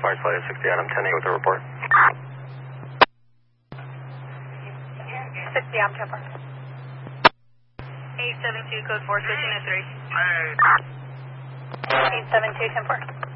Flight 60 Adam 10 with a report. 60 Adam 10 872 code 4 switching at 3. 872 10 4.